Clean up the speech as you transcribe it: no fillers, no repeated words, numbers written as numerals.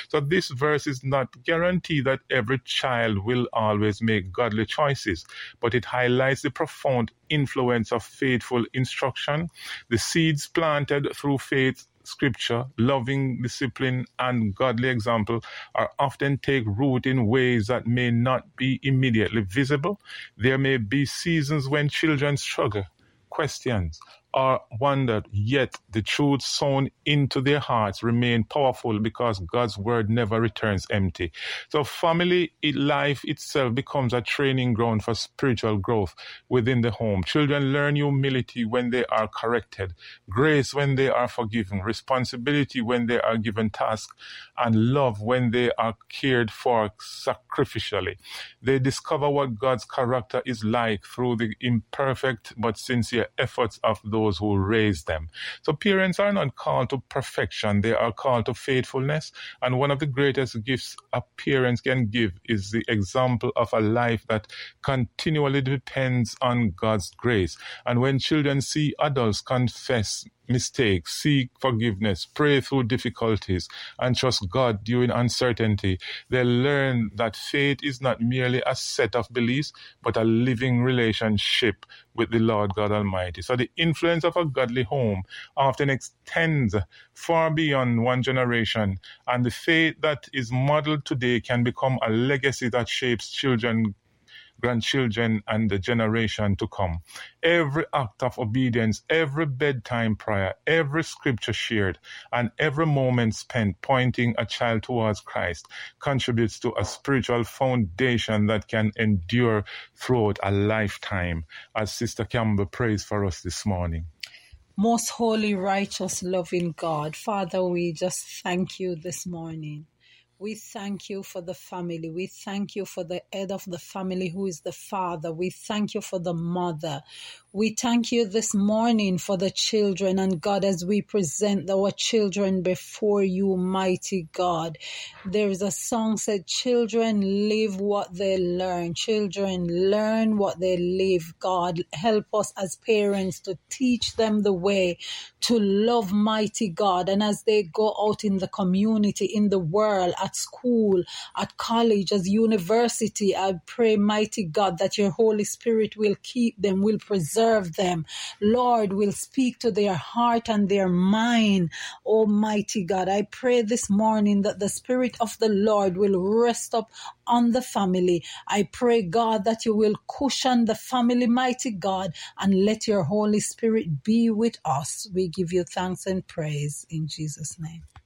So this verse is not guarantee that every child will always make godly choices, but it highlights the profound influence of faithful instruction, the seeds planted through faith. Scripture, loving discipline, and godly example are often take root in ways that may not be immediately visible. There may be seasons when children struggle, questions, or wonder, yet the truth sown into their hearts remain powerful because God's word never returns empty. So family life itself becomes a training ground for spiritual growth within the home. Children learn humility when they are corrected, grace when they are forgiven, responsibility when they are given tasks, and love when they are cared for sacrificially. They discover what God's character is like through the imperfect but sincere efforts of those who raise them. So parents are not called to perfection, they are called to faithfulness. And one of the greatest gifts a parent can give is the example of a life that continually depends on God's grace. And when children see adults confess mistakes, seek forgiveness, pray through difficulties, and trust God during uncertainty, they learn that faith is not merely a set of beliefs, but a living relationship with the Lord God Almighty. So the influence of a godly home often extends far beyond one generation, and the faith that is modeled today can become a legacy that shapes children, grandchildren, and the generation to come. Every act of obedience, every bedtime prayer, every scripture shared, and every moment spent pointing a child towards Christ contributes to a spiritual foundation that can endure throughout a lifetime, as Sister Campbell prays for us this morning. Most holy, righteous, loving God, Father, we just thank you this morning. We thank you for the family. We thank you for the head of the family, who is the father. We thank you for the mother. We thank you this morning for the children. And God, as we present our children before you, mighty God, there is a song said, children live what they learn. Children learn what they live. God, help us as parents to teach them the way to love, mighty God. And as they go out in the community, in the world, at school, at college, as university, I pray, mighty God, that your Holy Spirit will keep them, will preserve them. Lord, will speak to their heart and their mind. Almighty God, I pray this morning that the Spirit of the Lord will rest up on the family. I pray, God, that you will cushion the family, mighty God, and let your Holy Spirit be with us. We give you thanks and praise in Jesus' name.